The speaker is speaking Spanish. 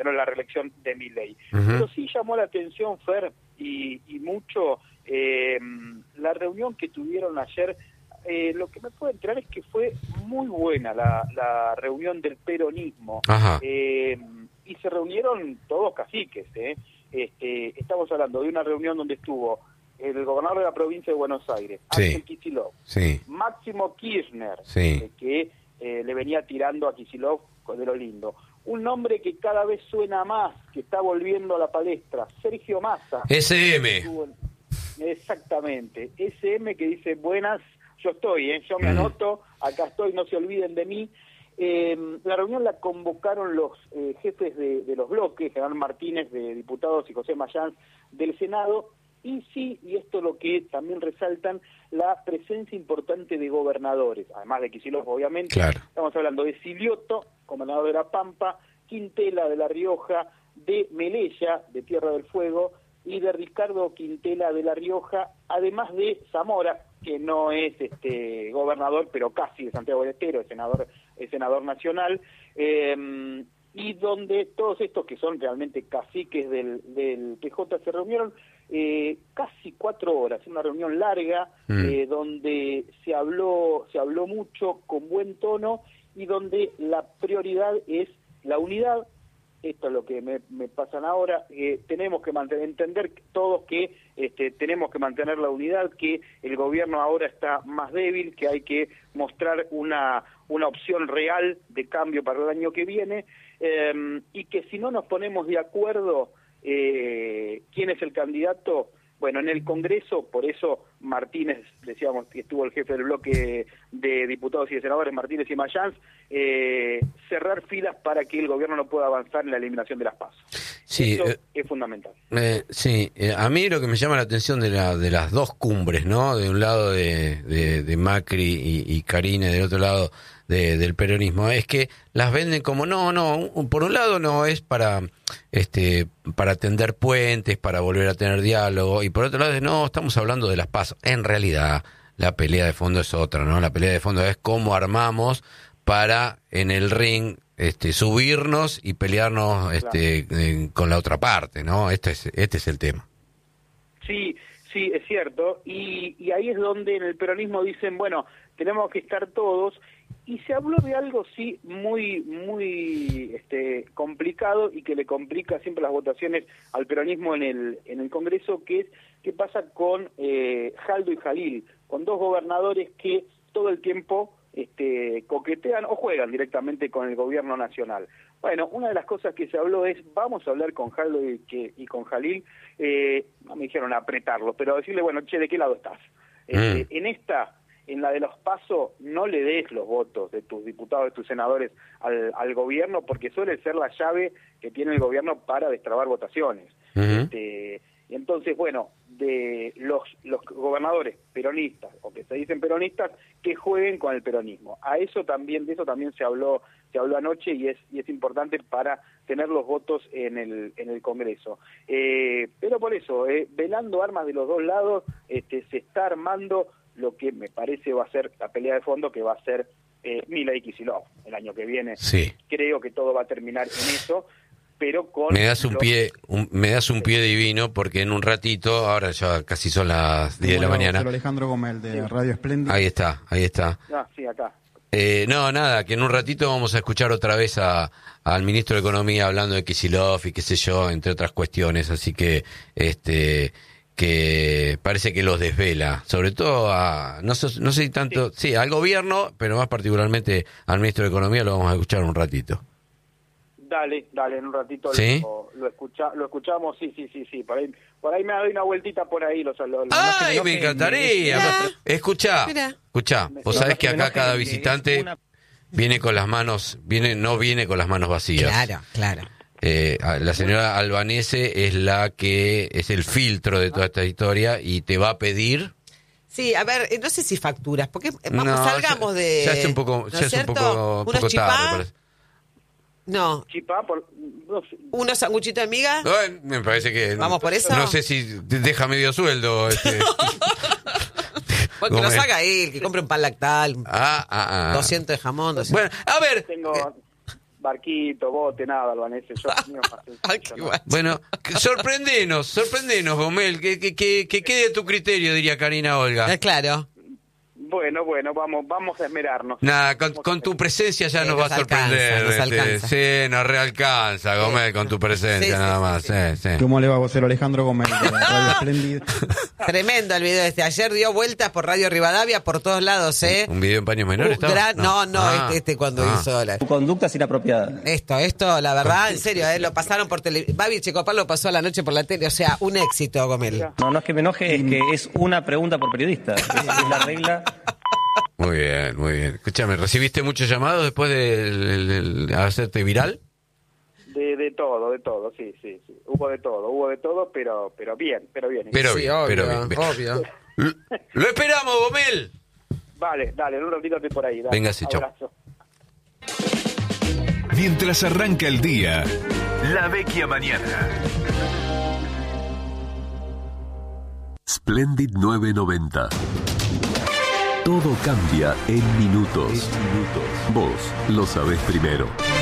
bueno, la reelección de Milei. Pero sí llamó la atención, Fer, y mucho la reunión que tuvieron ayer. Lo que me puedo enterar es que fue muy buena la reunión del peronismo. Y se reunieron todos caciques. Estamos hablando de una reunión donde estuvo el gobernador de la provincia de Buenos Aires, Axel Kicillof, Máximo Kirchner, que le venía tirando a Kicillof de lo lindo. Un nombre que cada vez suena más, que está volviendo a la palestra, Sergio Massa. SM. Exactamente, SM, que dice buenas, yo estoy, yo me anoto, acá estoy, no se olviden de mí. La reunión la convocaron los jefes de los bloques, Gerardo Martínez de Diputados y José Mayans del Senado, y sí, y esto es lo que también resaltan, la presencia importante de gobernadores, además de Kicillof, obviamente. Claro. Estamos hablando de Silioto, gobernador de La Pampa, Quintela de La Rioja, de Melella, de Tierra del Fuego, y de Ricardo Quintela de La Rioja, además de Zamora, que no es gobernador, pero casi de Santiago del Estero, es senador nacional, y donde todos estos que son realmente caciques del PJ se reunieron casi 4 horas, una reunión larga, donde se habló mucho, con buen tono, y donde la prioridad es la unidad. Esto es lo que me pasan ahora. Tenemos que entender todos que tenemos que mantener la unidad, que el gobierno ahora está más débil, que hay que mostrar una opción real de cambio para el año que viene, y que si no nos ponemos de acuerdo quién es el candidato, bueno, en el Congreso, por eso Martínez, decíamos que estuvo el jefe del bloque de diputados y de senadores, Martínez y Mayans, cerrar filas para que el gobierno no pueda avanzar en la eliminación de las PASO. Sí, eso es fundamental. A mí lo que me llama la atención de las dos cumbres, ¿no? De un lado de Macri y Carina, y del otro lado del peronismo, es que las venden como por un lado no es para tender puentes, para volver a tener diálogo, y por otro lado no, estamos hablando de las PASO. En realidad la pelea de fondo es otra, ¿no? La pelea de fondo es cómo armamos para en el ring subirnos y pelearnos con la otra parte, ¿no? Este es el tema. Sí, es cierto, y ahí es donde en el peronismo dicen, bueno, tenemos que estar todos, y se habló de algo, sí, muy complicado, y que le complica siempre las votaciones al peronismo en el Congreso, que es qué pasa con Jaldo y Jalil, con dos gobernadores que todo el tiempo coquetean o juegan directamente con el gobierno nacional. Bueno, una de las cosas que se habló es, vamos a hablar con Jaldo y con Jalil, no me dijeron apretarlo, pero decirle, bueno, che, ¿de qué lado estás? En la de los PASO, no le des los votos de tus diputados, de tus senadores al gobierno, porque suele ser la llave que tiene el gobierno para destrabar votaciones. Y entonces, bueno, de los gobernadores peronistas, o que se dicen peronistas, que jueguen con el peronismo. De eso también se habló anoche, y es importante para tener los votos en el Congreso. Pero por eso, velando armas de los dos lados, se está armando lo que me parece va a ser la pelea de fondo, que va a ser Milei y Kicillof el año que viene. Sí. Creo que todo va a terminar en eso, pero con... Me das un pie divino, porque en un ratito, ahora ya casi son las 10 de la mañana. Alejandro Gómez, de Radio Espléndida. Ahí está. Sí, acá. Nada, que en un ratito vamos a escuchar otra vez al ministro de Economía hablando de Kicillof y qué sé yo, entre otras cuestiones, así que que parece que los desvela, sobre todo no sé si tanto, sí, al gobierno, pero más particularmente al ministro de Economía. Lo vamos a escuchar un ratito. Dale, en un ratito. ¿Sí? Lo escuchamos, sí, por ahí me doy una vueltita por ahí. ¡Ay, me encantaría! Escuchá, vos sabés que acá cada visitante viene con las manos, no viene con las manos vacías. Claro. La señora Albanese es la que es el filtro de toda esta historia y te va a pedir. Sí, a ver, no sé si facturas, porque salgamos de... Ya es un poco tarde. No. Chipá ¿Unos sanguchitos de miga? Me parece que... ¿Vamos por eso? No sé si deja medio sueldo. Bueno, que los haga él, que compre un pan lactal. 200 de jamón. 200. Bueno, a ver... barquito, bote, nada, Albanese. Yo, mío, más sencillo, ¿no? Bueno, sorprendenos, Gomel, que quede a tu criterio, diría Karina Olga. Claro. Bueno, vamos a esmerarnos. Nada, con tu presencia ya nos va a sorprender. Nos alcanza. Sí, nos realcanza, Gomel, con tu presencia, Sí, nada más. sí. Sí. ¿Cómo le va a vocero Alejandro Gómez de Radio Espléndida? Tremendo el video este. Ayer dio vueltas por Radio Rivadavia, por todos lados, ¿eh? ¿Un video en paños menores estaba? No, Ah. cuando hizo la... Tu conducta es inapropiada. Esto, la verdad, en serio, lo pasaron por televisión. Babi Checopar lo pasó a la noche por la tele, o sea, un éxito, Gomel. No es que me enoje, es que es una pregunta por periodista. Es la regla. Muy bien. Escúchame, ¿recibiste muchos llamados después de hacerte viral? De todo, sí. Hubo de todo, pero bien. Pero Sí, bien, obvio, pero bien. obvio. Lo esperamos, Gomel. Vale, dale, en un ratito estoy por ahí. Dale. Venga, sí, chau. Abrazo. Mientras arranca el día, La Vecchia Mañana. Splendid 990. Todo cambia en minutos. Vos lo sabés primero.